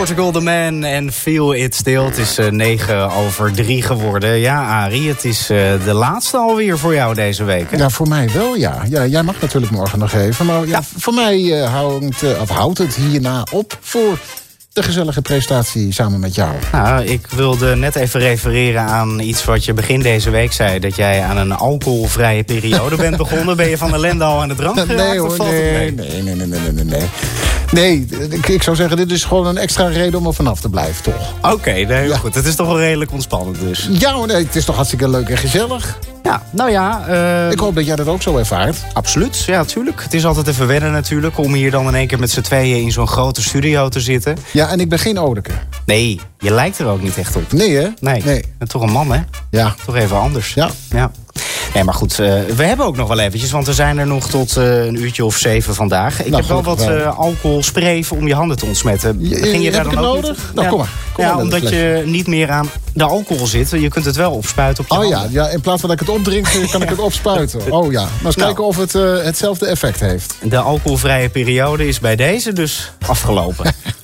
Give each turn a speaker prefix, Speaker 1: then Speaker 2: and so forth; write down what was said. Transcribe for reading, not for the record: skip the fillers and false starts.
Speaker 1: Portugal The Man en Feel It Still. Het is 3:09 geworden. Ja, Arie, het is de laatste alweer voor jou deze week. Hè?
Speaker 2: Ja, voor mij wel, ja. Jij mag natuurlijk morgen nog even. Maar ja, voor mij houdt het hierna op voor de gezellige presentatie samen met jou.
Speaker 1: Nou, ik wilde net even refereren aan iets wat je begin deze week zei. Dat jij aan een alcoholvrije periode bent begonnen. Ben je van ellende al aan de drank geraakt?
Speaker 2: Nee hoor, nee. Nee, ik zou zeggen, dit is gewoon een extra reden om er vanaf te blijven, toch?
Speaker 1: Oké, heel goed. Het is toch wel redelijk ontspannend dus.
Speaker 2: Ja, maar nee, het is toch hartstikke leuk en gezellig?
Speaker 1: Ja, nou ja...
Speaker 2: Ik hoop dat jij dat ook zo ervaart.
Speaker 1: Absoluut, ja, tuurlijk. Het is altijd even wennen natuurlijk... om hier dan in één keer met z'n tweeën in zo'n grote studio te zitten.
Speaker 2: Ja, en ik ben geen Odeke.
Speaker 1: Nee, je lijkt er ook niet echt op.
Speaker 2: Nee, hè?
Speaker 1: Nee. Je bent toch een man, hè?
Speaker 2: Ja.
Speaker 1: Toch even anders.
Speaker 2: Ja.
Speaker 1: Nee, maar goed, we hebben ook nog wel eventjes... want we zijn er nog tot een uurtje of 7 vandaag. Ik heb wel wat alcoholspray om je handen te ontsmetten. Ging je daar dan ook
Speaker 2: nodig?
Speaker 1: Niet?
Speaker 2: Nou, kom maar.
Speaker 1: Omdat je niet meer aan de alcohol zit. Je kunt het wel opspuiten op je handen.
Speaker 2: Ja, in plaats van dat ik het opdrink, kan ik het opspuiten. Oh ja, maar eens kijken of het hetzelfde effect heeft.
Speaker 1: De alcoholvrije periode is bij deze dus afgelopen.